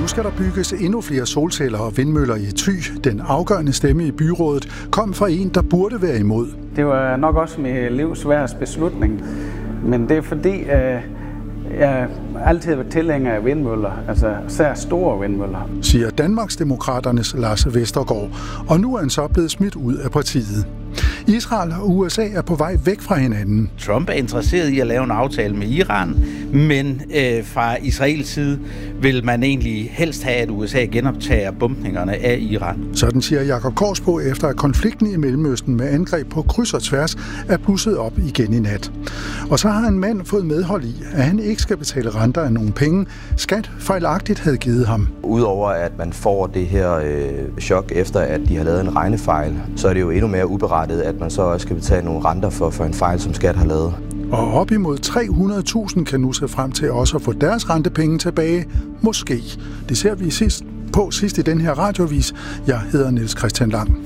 Nu skal der bygges endnu flere solceller og vindmøller i Thy. Den afgørende stemme i byrådet kom fra en, der burde være imod. Det var nok også mit livs sværeste beslutning, men det er fordi, jeg altid har været tilhænger af vindmøller, altså især store vindmøller. Siger Danmarksdemokraternes Lars Vestergaard, og nu er han så blevet smidt ud af partiet. Israel og USA er på vej væk fra hinanden. Trump er interesseret i at lave en aftale med Iran, men fra Israels side vil man egentlig helst have, at USA genoptager bombningerne af Iran. Sådan siger Jakob Korsbo, efter at konflikten i Mellemøsten med angreb på kryds og tværs er blusset op igen i nat. Og så har en mand fået medhold i, at han ikke skal betale renter af nogle penge, skat fejlagtigt havde givet ham. Udover at man får det her chok efter, at de har lavet en regnefejl, så er det jo endnu mere uberettiget, at man så også skal betale nogle renter for en fejl, som skat har lavet. Og op imod 300.000 kan nu se frem til også at få deres rentepenge tilbage. Måske. Det ser vi sidst i den her radiovis. Jeg hedder Niels Christian Lang.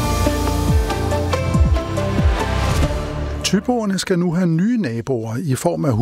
Thyboerne skal nu have nye naboer i form af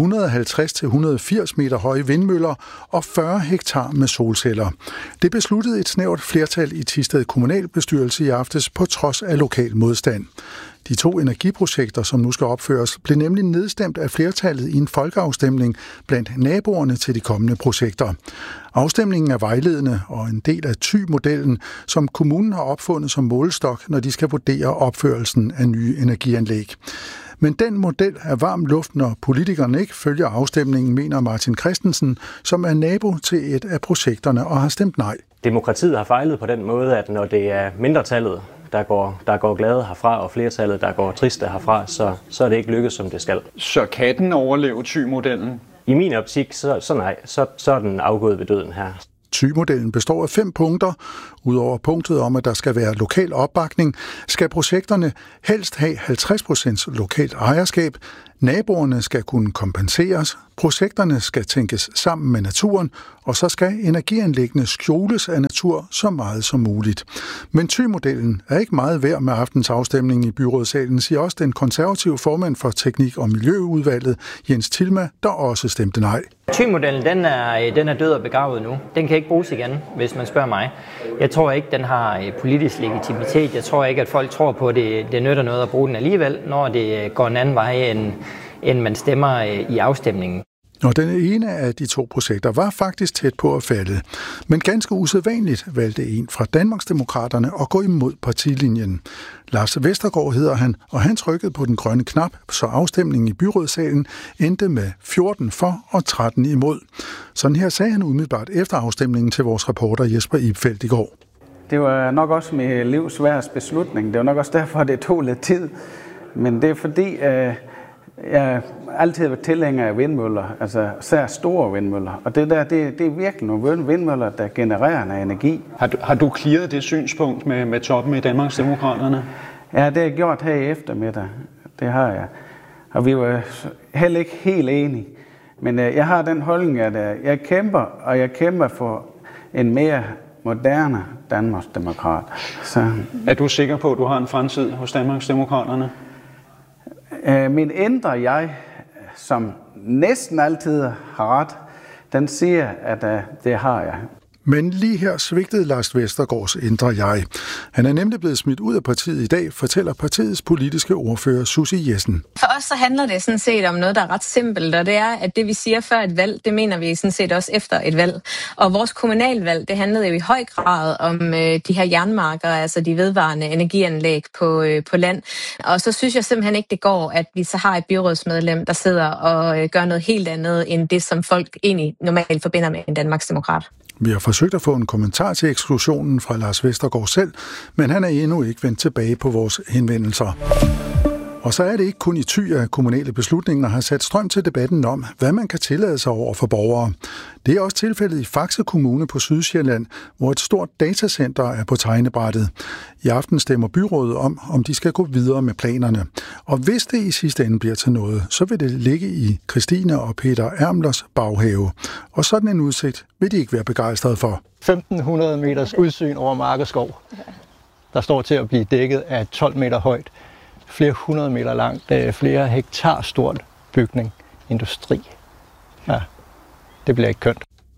150-180 meter høje vindmøller og 40 hektar med solceller. Det besluttede et snævert flertal i Thisted kommunalbestyrelse i aftes på trods af lokal modstand. De 2 energiprojekter, som nu skal opføres, blev nemlig nedstemt af flertallet i en folkeafstemning blandt naboerne til de kommende projekter. Afstemningen er vejledende og en del af Thy-modellen, som kommunen har opfundet som målestok, når de skal vurdere opførelsen af nye energianlæg. Men den model er varm luft, når politikerne ikke følger afstemningen, mener Martin Christensen, som er nabo til et af projekterne og har stemt nej. Demokratiet har fejlet på den måde, at når det er mindretallet, der går glade herfra, og flertallet, der går triste herfra, så er det ikke lykkedes, som det skal. Så kan den overleve Thy-modellen? I min optik, så nej. Så er den afgået ved døden her. Thy-modellen består af 5 punkter. Udover punktet om, at der skal være lokal opbakning, skal projekterne helst have 50% lokalt ejerskab. Naboerne skal kunne kompenseres. Projekterne skal tænkes sammen med naturen, og så skal energianlæggene skjules af natur så meget som muligt. Men Thy-modellen er ikke meget værd med aftens afstemning i byrådssalen, siger også den konservative formand for Teknik- og Miljøudvalget, Jens Tilma, der også stemte nej. Thy-modellen, den er død og begravet nu. Den kan ikke bruges igen, hvis man spørger mig. Jeg tror ikke, den har politisk legitimitet. Jeg tror ikke, at folk tror på, at det nytter noget at bruge den alligevel, når det går en anden vej, end man stemmer i afstemningen. Og den ene af de 2 projekter var faktisk tæt på at falde. Men ganske usædvanligt valgte en fra Danmarksdemokraterne at gå imod partilinjen. Lars Vestergaard hedder han, og han trykkede på den grønne knap, så afstemningen i byrådssalen endte med 14 for og 13 imod. Sådan her sagde han umiddelbart efter afstemningen til vores reporter Jesper Ibfeldt i går. Det var nok også mit livs sværeste beslutning. Det var nok også derfor, det tog lidt tid. Men det er fordi, jeg altid har været tilhænger af vindmøller, altså især store vindmøller. Og det er virkelig nogle vindmøller, der genererer en energi. Har du clearet det synspunkt med toppen i Danmarksdemokraterne? Ja, det har jeg gjort her i eftermiddag. Det har jeg. Og vi var heller ikke helt enige. Men jeg har den holdning, at jeg kæmper for en mere moderne Danmarksdemokrat. Så. Er du sikker på, at du har en fremtid hos Danmarksdemokraterne? Min indre jeg, som næsten altid har ret, den siger, at det har jeg. Men lige her svigtede Lars Vestergaards indre jeg. Han er nemlig blevet smidt ud af partiet i dag, fortæller partiets politiske ordfører Susie Jessen. For os så handler det sådan set om noget, der er ret simpelt, og det er, at det vi siger før et valg, det mener vi sådan set også efter et valg. Og vores kommunalvalg, det handlede jo i høj grad om de her jernmarker, altså de vedvarende energianlæg på land. Og så synes jeg simpelthen ikke, det går, at vi så har et byrådsmedlem, der sidder og gør noget helt andet, end det, som folk egentlig normalt forbinder med en Danmarksdemokrat. Vi har forsøgt at få en kommentar til eksklusionen fra Lars Vestergaard selv, men han er endnu ikke vendt tilbage på vores henvendelser. Og så er det ikke kun i Thy, at kommunale beslutninger har sat strøm til debatten om, hvad man kan tillade sig over for borgere. Det er også tilfældet i Faxe Kommune på Sydsjælland, hvor et stort datacenter er på tegnebrættet. I aften stemmer byrådet om de skal gå videre med planerne. Og hvis det i sidste ende bliver til noget, så vil det ligge i Christine og Peter Ermlers baghave. Og sådan en udsigt vil de ikke være begejstrede for. 1500 meters udsyn over mark og skov, der står til at blive dækket af 12 meter højt. Flere 100 meter langt, flere hektar stort bygning, industri. Ja, det bliver ikke kønt.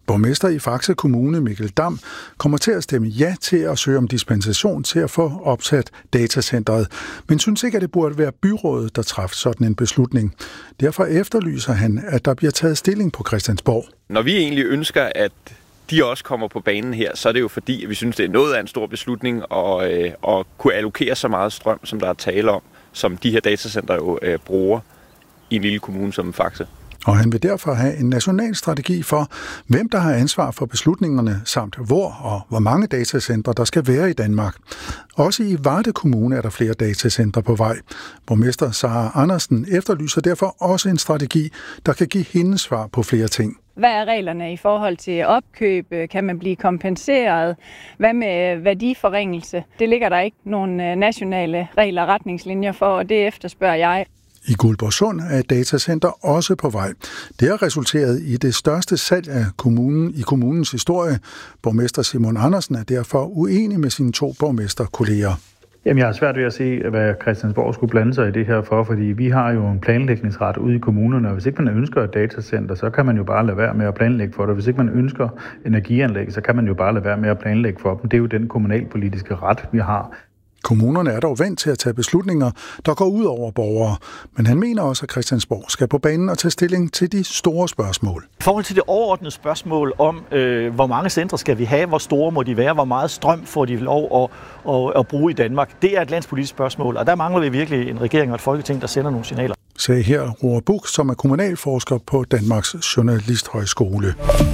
Borgmester i Faxe Kommune, Mikkel Dam, kommer til at stemme ja til at søge om dispensation til at få opsat datacentret, men synes ikke, at det burde være byrådet, der træffer sådan en beslutning. Derfor efterlyser han, at der bliver taget stilling på Christiansborg. Når vi egentlig ønsker, at de også kommer på banen her, så er det jo fordi, at vi synes, det er noget af en stor beslutning at kunne allokere så meget strøm, som der er tale om, som de her datacenter jo bruger i en lille kommune som Faxe. Og han vil derfor have en national strategi for, hvem der har ansvar for beslutningerne, samt hvor og hvor mange datacentre der skal være i Danmark. Også i Varde Kommune er der flere datacentre på vej. Borgmester Sara Andersen efterlyser derfor også en strategi, der kan give hende svar på flere ting. Hvad er reglerne i forhold til opkøb? Kan man blive kompenseret? Hvad med værdiforringelse? Det ligger der ikke nogen nationale regler og retningslinjer for, og det efterspørger jeg. I Guldborgsund er et datacenter også på vej. Det har resulteret i det største salg af kommunen i kommunens historie. Borgmester Simon Andersen er derfor uenig med sine 2 borgmesterkolleger. Jamen, jeg har svært ved at se, hvad Christiansborg skulle blande sig i det her for, fordi vi har jo en planlægningsret ude i kommunerne, og hvis ikke man ønsker et datacenter, så kan man jo bare lade være med at planlægge for det. Hvis ikke man ønsker energianlæg, så kan man jo bare lade være med at planlægge for dem. Det er jo den kommunalpolitiske ret, vi har. Kommunerne er dog vant til at tage beslutninger, der går ud over borgere, men han mener også, at Christiansborg skal på banen og tage stilling til de store spørgsmål. I forhold til det overordnede spørgsmål om, hvor mange centre skal vi have, hvor store må de være, hvor meget strøm får de lov at bruge i Danmark, det er et landspolitisk spørgsmål, og der mangler vi virkelig en regering og et folketing, der sender nogle signaler. Sagde her Roar Buch, som er kommunalforsker på Danmarks Journalisthøjskole.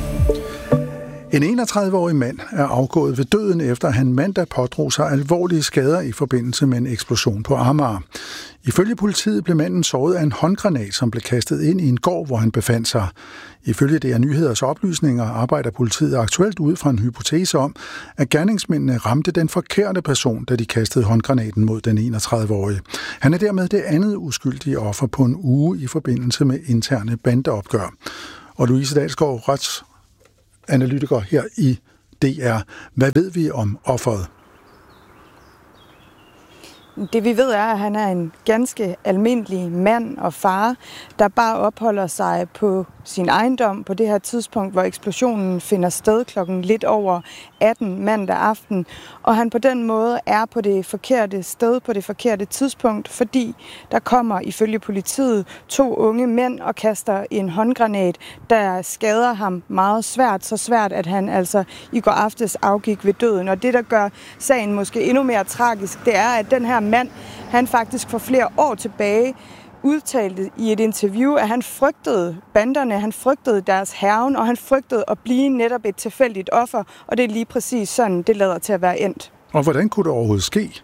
En 31-årig mand er afgået ved døden, efter han mandag pådrog sig alvorlige skader i forbindelse med en eksplosion på Amager. Ifølge politiet blev manden såret af en håndgranat, som blev kastet ind i en gård, hvor han befandt sig. Ifølge DR Nyheders oplysninger arbejder politiet aktuelt ud fra en hypotese om, at gerningsmændene ramte den forkerte person, da de kastede håndgranaten mod den 31-årige. Han er dermed det andet uskyldige offer på en uge i forbindelse med interne bandeopgør. Og Louise Dalsgaard, retsanalytiker her i DR. Hvad ved vi om offeret? Det vi ved er, at han er en ganske almindelig mand og far, der bare opholder sig på sin ejendom på det her tidspunkt, hvor eksplosionen finder sted klokken lidt over 18 mandag aften. Og han på den måde er på det forkerte sted på det forkerte tidspunkt, fordi der kommer ifølge politiet 2 unge mænd og kaster en håndgranat, der skader ham meget svært, så svært, at han altså i går aftes afgik ved døden. Og det, der gør sagen måske endnu mere tragisk, det er, at den her mand, han faktisk for flere år tilbage udtalte i et interview, at han frygtede banderne, han frygtede deres hærgen, og han frygtede at blive netop et tilfældigt offer, og det er lige præcis sådan, det lader til at være endt. Og hvordan kunne det overhovedet ske?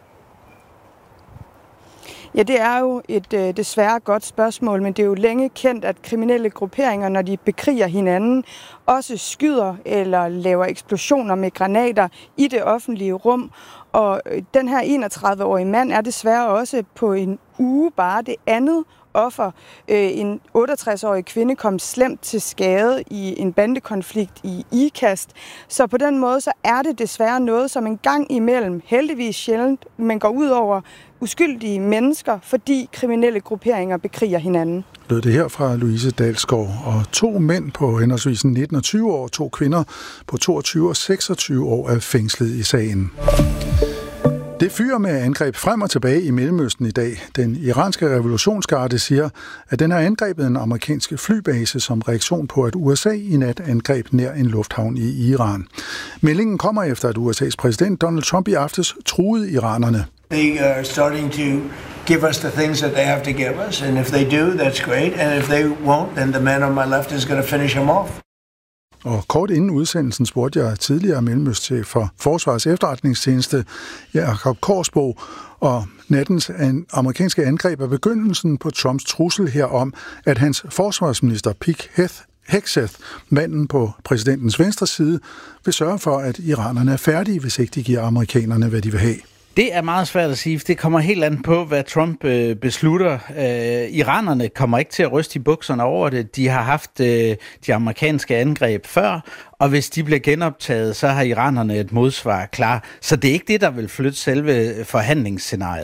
Ja, det er jo et desværre godt spørgsmål, men det er jo længe kendt, at kriminelle grupperinger, når de bekriger hinanden, også skyder eller laver eksplosioner med granater i det offentlige rum. Og den her 31-årige mand er desværre også på en uge bare det andet offer. En 68-årig kvinde kom slemt til skade i en bandekonflikt i Ikast. Så på den måde så er det desværre noget, som en gang imellem, heldigvis sjældent, men går ud over uskyldige mennesker, fordi kriminelle grupperinger bekriger hinanden. Lød det her fra Louise Dalsgaard, og 2 mænd på henholdsvis 19 og 20 år, 2 kvinder på 22 og 26 år er fængslet i sagen. Det fyrer med angreb frem og tilbage i Mellemøsten i dag. Den iranske revolutionsgarde siger, at den har angrebet en amerikansk flybase som reaktion på, at USA i nat angreb nær en lufthavn i Iran. Meldingen kommer efter, at USA's præsident Donald Trump i aftes truede iranerne. They are starting to give us the things that they have to give us, and if they do, that's great, and if they won't, then the man on my left is going to finish them off. Og kort inden udsendelsen spurgte jeg tidligere mellemøstchef for Forsvarets Efterretningstjeneste, Jakob Korsbo, og nattens amerikanske angreb er begyndelsen på Trumps trussel herom, at hans forsvarsminister Pete Hegseth, manden på præsidentens venstre side, vil sørge for, at iranerne er færdige, hvis ikke de giver amerikanerne, hvad de vil have. Det er meget svært at sige, for det kommer helt an på, hvad Trump beslutter. Iranerne kommer ikke til at ryste i bukserne over det. De har haft de amerikanske angreb før, og hvis de bliver genoptaget, så har iranerne et modsvar klar. Så det er ikke det, der vil flytte selve forhandlingsscenariet.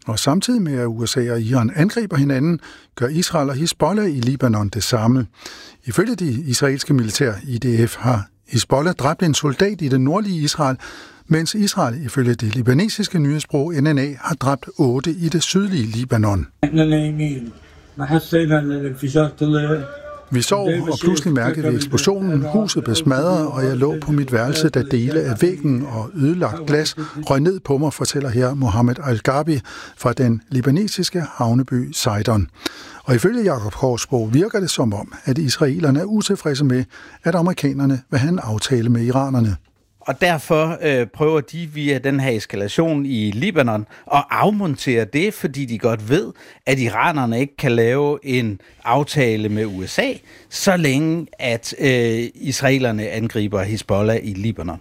Og samtidig med, at USA og Iran angriber hinanden, gør Israel og Hizbollah i Libanon det samme. Ifølge de israelske militær IDF har Hizbollah dræbt en soldat i det nordlige Israel, mens Israel ifølge det libanesiske nyhedsbureau NNA har dræbt 8 i det sydlige Libanon. Vi sov, og pludselig mærkede vi eksplosionen. Huset blev smadret, og jeg lå på mit værelse, da dele af væggen og ødelagt glas røg ned på mig, fortæller her Mohammed Al-Gabi fra den libanesiske havneby Sidon. Og ifølge Jakob Korsbo virker det som om, at israelerne er utilfredse med, at amerikanerne vil have en aftale med iranerne. Og derfor prøver de via den her eskalation i Libanon at afmontere det, fordi de godt ved, at iranerne ikke kan lave en aftale med USA, så længe at israelerne angriber Hizbollah i Libanon.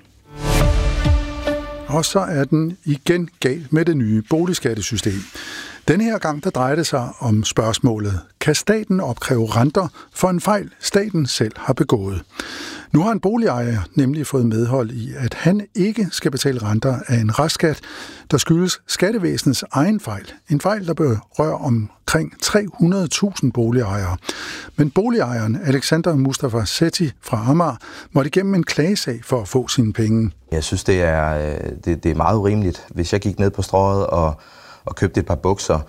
Og så er den igen galt med det nye boligskattesystem. Denne her gang der drejer det sig om spørgsmålet: kan staten opkræve renter for en fejl, staten selv har begået? Nu har en boligejer nemlig fået medhold i, at han ikke skal betale renter af en restskat, der skyldes skattevæsenets egen fejl. En fejl, der berører omkring 300.000 boligejere. Men boligejeren Alexander Mustafa Sethi fra Amager måtte igennem en klagesag for at få sine penge. Jeg synes, det er meget urimeligt. Hvis jeg gik ned på Strøget og købte et par bukser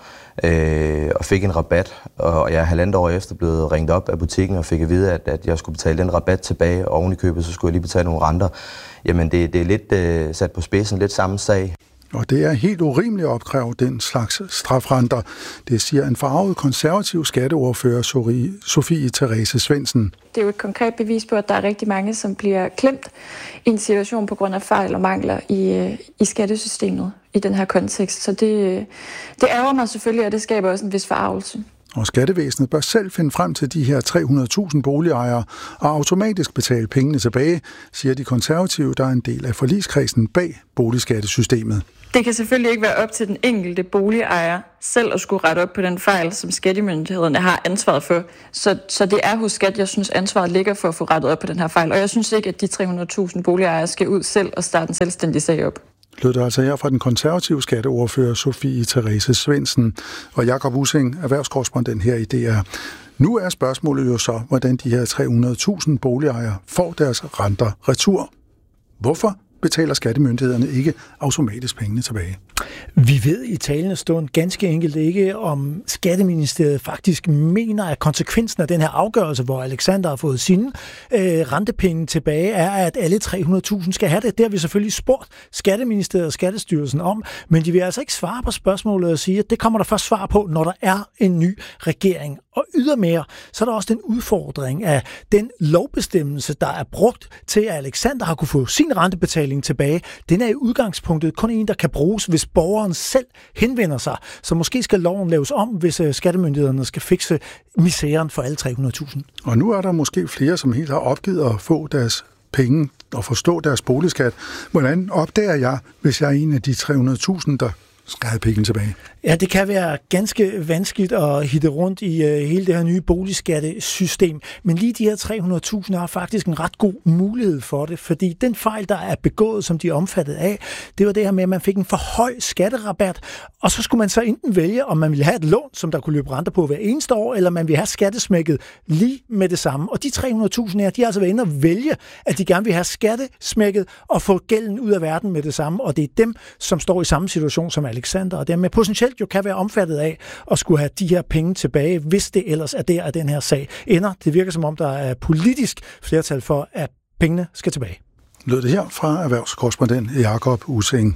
og fik en rabat, og jeg er 1,5 år efter blevet ringet op af butikken og fik at vide, at jeg skulle betale den rabat tilbage, og oven i købet, så skulle jeg lige betale nogle renter. Jamen, det er lidt sat på spidsen, lidt samme sag. Og det er helt urimeligt at opkræve den slags strafrenter. Det siger en farvet konservativ skatteordfører, Sofie Therese Svendsen. Det er jo et konkret bevis på, at der er rigtig mange, som bliver klemt i en situation på grund af fejl og mangler i skattesystemet i den her kontekst. Så det ærger mig selvfølgelig, og det skaber også en vis forargelse. Og skattevæsenet bør selv finde frem til de her 300.000 boligejere og automatisk betale pengene tilbage, siger de konservative, der er en del af forligskredsen bag boligskattesystemet. Det kan selvfølgelig ikke være op til den enkelte boligejer selv at skulle rette op på den fejl, som skattemyndighederne har ansvaret for. Så det er hos skat, jeg synes, ansvaret ligger for at få rettet op på den her fejl. Og jeg synes ikke, at de 300.000 boligejere skal ud selv og starte en selvstændig sag op. Lød det altså her fra den konservative skatteordfører Sofie Therese Svendsen og Jakob Ussing, erhvervskorrespondent her i DR. Nu er spørgsmålet jo så, hvordan de her 300.000 boligejere får deres renter retur. Hvorfor betaler skattemyndighederne ikke automatisk pengene tilbage? Vi ved i talende stund ganske enkelt ikke, om Skatteministeriet faktisk mener, at konsekvensen af den her afgørelse, hvor Alexander har fået sine rentepenge tilbage, er, at alle 300.000 skal have det. Det har vi selvfølgelig spurgt Skatteministeriet og Skattestyrelsen om, men de vil altså ikke svare på spørgsmålet og sige, at det kommer der først svar på, når der er en ny regering. Og ydermere, så er der også den udfordring af den lovbestemmelse, der er brugt til, at Alexander har kunne få sin rentebetaling tilbage. Den er i udgangspunktet kun en, der kan bruges, hvis borgeren selv henvender sig. Så måske skal loven laves om, hvis skattemyndighederne skal fikse misæren for alle 300.000. Og nu er der måske flere, som helt har opgivet at få deres penge og forstå deres boligskat. Hvordan opdager jeg, hvis jeg er en af de 300.000, der skal have penge tilbage? Ja, det kan være ganske vanskeligt at hitte rundt i hele det her nye boligskattesystem, men lige de her 300.000 har faktisk en ret god mulighed for det, fordi den fejl, der er begået, som de er omfattet af, det var det her med, at man fik en for høj skatterabat, og så skulle man så enten vælge, om man ville have et lån, som der kunne løbe renter på hver eneste år, eller man ville have skattesmækket lige med det samme. Og de 300.000 her, de har altså været inde og vælge, at de gerne vil have skattesmækket og få gælden ud af verden med det samme, og det er dem, som står i samme situation som Alexander, og dem med potentielt jo kan være omfattet af at skulle have de her penge tilbage, hvis det ellers er der, at den her sag ender. Det virker som om, der er politisk flertal for, at pengene skal tilbage. Lød det her fra erhvervskorrespondent Jakob Ussing.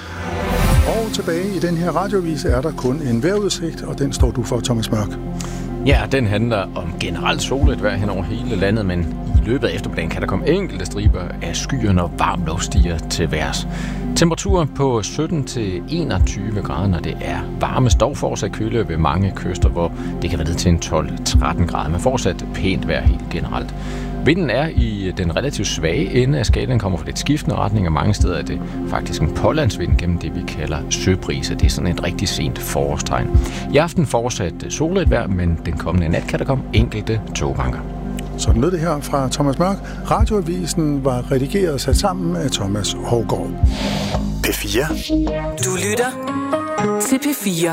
Og tilbage i den her radiovis er der kun en vejrudsigt, og den står du for, Thomas Mørk. Ja, den handler om generelt soligt vejr hen over hele landet, men i løbet af eftermiddagen kan der komme enkelte striber af skyer, når varm luft stiger til værs. Temperaturer på 17-21 grader, når det er varmest, dog fortsat køle ved mange kyster, hvor det kan være ned til en 12-13 grader, men fortsat pænt vejr helt generelt. Vinden er i den relativt svage ende af skalaen, kommer fra lidt skiftende retning, og mange steder er det faktisk en pålandsvind gennem det, vi kalder søbrise. Det er sådan et rigtig sent forårstegn. I aften fortsat soligt vejr, men den kommende nat kan der komme enkelte togbanker. Sådan lød det her fra Thomas Mørk. Radioavisen var redigeret og sat sammen af Thomas Hougaard. P4. Du lytter til P4.